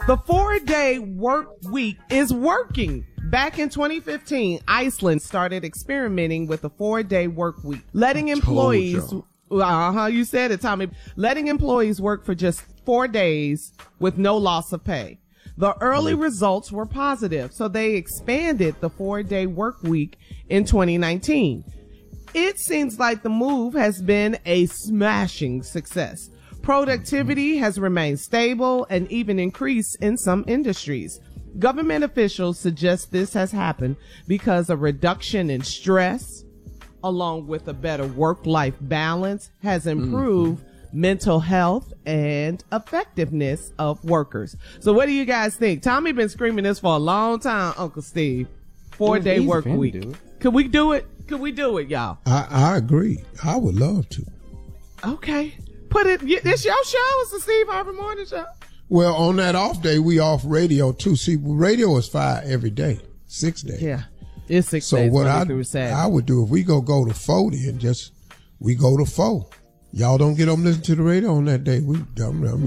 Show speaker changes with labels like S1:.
S1: The 4-day work week is working. Back in 2015, Iceland started experimenting with the 4-day work week, letting employees, you said it, Tommy, letting employees work for just 4 days with no loss of pay. The early results were positive, so they expanded the 4-day work week in 2019. It seems like the move has been a smashing success. Productivity has remained stable and even increased in some industries. Government officials suggest this has happened because a reduction in stress, along with a better work-life balance, has improved mental health and effectiveness of workers. So what do you guys think? Tommy been screaming this for a long time, Uncle Steve. 4-day work week. Could we do it? Could we do it, y'all?
S2: I agree. I would love to.
S1: Okay. Put it, this your show? It's the Steve Harvey Morning Show.
S2: Well, on that off day, we off radio too. See, radio is 5 every day, 6 days.
S1: Yeah. It's 6 days.
S2: So what I would do, if we go to 4 then we go to 4. Y'all don't get them listen to the radio on that day.